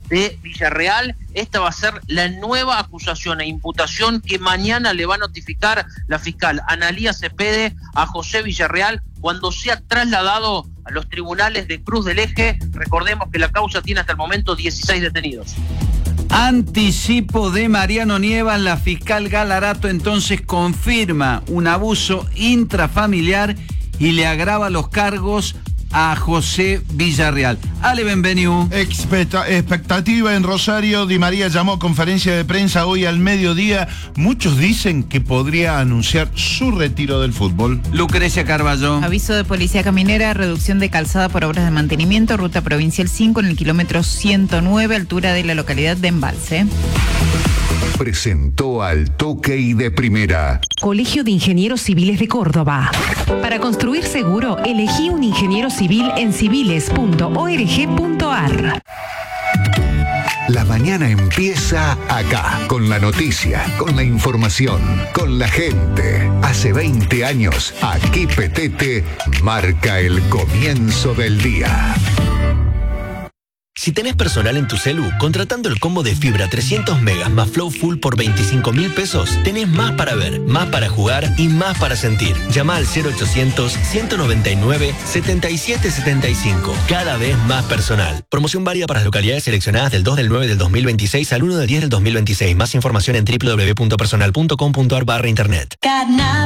de Villarreal. Esta va a ser la nueva acusación e imputación que mañana le va a notificar la fiscal Analía Cepede a José Villarreal cuando sea trasladado a los tribunales de Cruz del Eje. Recordemos que la causa tiene hasta el momento 16 detenidos. Anticipo de Mariano Nievas. La fiscal Galarato entonces confirma un abuso intrafamiliar y le agrava los cargos a José Villarreal. Ale, bienvenido. Expectativa en Rosario. Di María llamó a conferencia de prensa hoy al mediodía. Muchos dicen que podría anunciar su retiro del fútbol. Lucrecia Carballo. Aviso de Policía Caminera, reducción de calzada por obras de mantenimiento, ruta provincial 5 en el kilómetro 109, altura de la localidad de Embalse. Presentó Al Toque y de Primera. Colegio de Ingenieros Civiles de Córdoba. Para construir seguro, elegí un ingeniero civil en civiles.org.ar. La mañana empieza acá, con la noticia, con la información, con la gente. Hace 20 años, aquí Petete marca el comienzo del día. Si tenés personal en tu celu, contratando el combo de fibra 300 megas más Flow Full por 25.000 pesos, tenés más para ver, más para jugar y más para sentir. Llama al 0800-199-7775. Cada vez más personal. Promoción válida para las localidades seleccionadas del 2 del 9 del 2026 al 1 del 10 del 2026. Más información en www.personal.com.ar/internet.